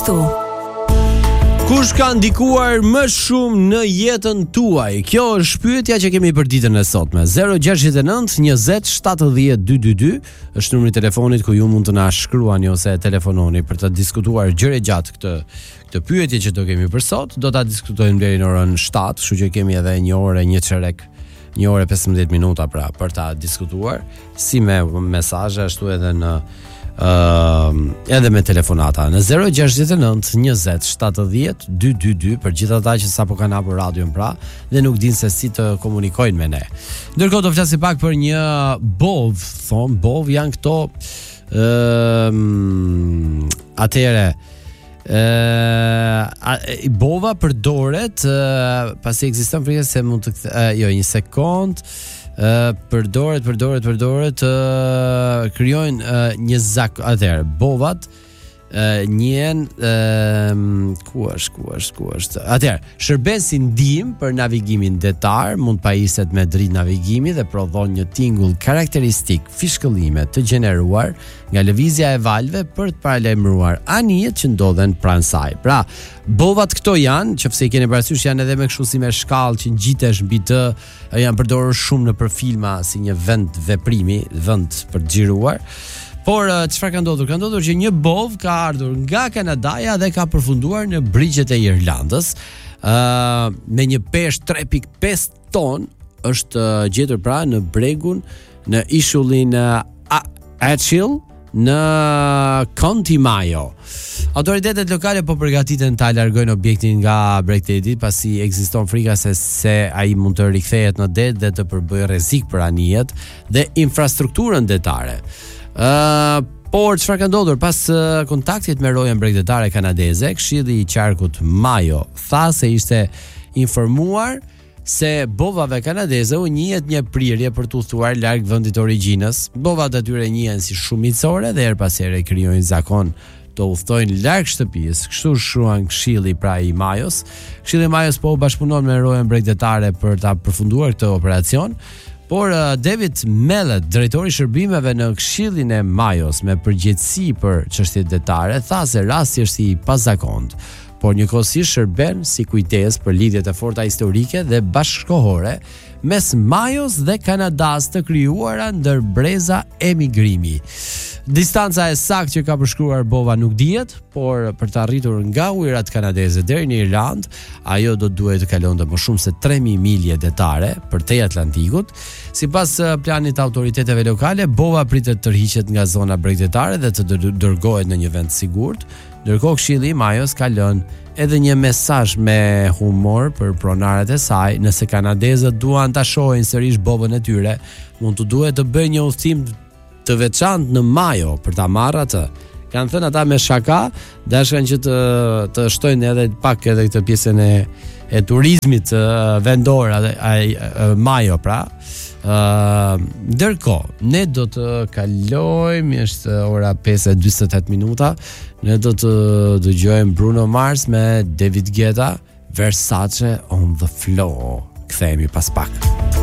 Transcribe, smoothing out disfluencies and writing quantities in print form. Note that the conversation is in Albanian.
ashtu. Kush ka ndikuar më shumë në jetën tuaj? Kjo është pyetja që kemi për ditën e sotme. 069 20 70 222 është numri i telefonit ku ju mund të na shkruani ose telefononi për të diskutuar gjëre gjatë këtë pyetje që do kemi për sot. Do ta diskutojmë deri në orën 7, kështu që kemi edhe një orë, një çerek, 1 orë 15 minuta pra për ta diskutuar, si me mesazhe ashtu edhe në edhe me telefonata në 069 20 70 222 për gjithë ata që sapo kanë hapur radion pra dhe nuk dinë se si të komunikojnë me ne. Ndërkohë do flasim pak për një bov, bov janë këto atëre bova përdoret pasi ekziston frikë se mund të një sekond përdoret krijojnë një atëherë bovat njën ku është atëherë shërben si ndihmë për navigimin detar, mund pajiset me dritë navigimi dhe prodhon një tingull karakteristik fishkëllime të gjeneruar nga lëvizja e valve për të paralajmëruar anijet që ndodhen pranë saj. Pra, bovat këto janë, nëse i keni parasysh, janë edhe me kështu si me shkallë që ngjitesh mbi të, janë përdorur shumë nëpër filma si një vend veprimi, vend për të xhiruar. Por çfarë ka ndodhur? Ka ndodhur që një bov ka ardhur nga Kanadaja dhe ka përfunduar në brigjet e Irlandës. Me një peshë 3.5 ton është gjetur pra në bregun në ishullin Achill në County Mayo. Autoritetet lokale po përgatiten ta largojnë objektin nga bregdeti pasi ekziston frika se ai mund të rikthehet në det dhe të përbëjë rrezik për anijet dhe infrastrukturën detare. Por çfarë ka ndodhur pas kontaktit me rojën bregdetare kanadeze, Këshilli i qarkut Mayo tha se ishte informuar se bovave kanadeze u njihet një prirje për të udhëtuar larg vendit të origjinës. Bovat atyre njihen si shumicore dhe her pas here krijojnë zakon të udhtojnë larg shtëpisë. Kështu shruan Këshilli pra i Mayos. Këshilli i Mayos po bashkëpunon me rojën bregdetare për ta përfunduar këtë operacion. Por David Mellet, drejtori i shërbimeve në Këshillin e Mayos me përgjegjësi për çështjet detare, tha se rasti është i pazakontë, por njëkohësisht shërben si kujtesë për lidhjet e forta historike dhe bashkëkohore mes Mayos dhe Kanadas të krijuara ndër breza emigrimi. Distanca e saktë që ka përshkruar bova nuk dihet, por për të arritur nga ujërat kanadeze deri në Irlandë, ajo do duhet të kalonte më shumë se 3000 milje detare përtej Atlantikut. Sipas planit të autoriteteve lokale, bova pritet të tërhiqet nga zona bregdetare dhe të dërgohet në një vend të sigurt. Ndërkohë Këshilli i Mayos ka lënë edhe një mesazh me humor për pronarët e saj, nëse kanadezët duan ta shohin sërish bovën e tyre, mund të duhet të bëjnë një udhtim të veçantë në Mayo për ta marrë atë. Kanë thënë ata me shaka, dashkan që të shtojnë edhe pak edhe këtë pjesën e turizmit vendor Mayo pra. Ndërkohë, ne do të kalojmë, është ora 5:48 minuta. Ne do të dëgjojmë Bruno Mars me David Guetta, Versace on the Floor. Kthehemi pas pak.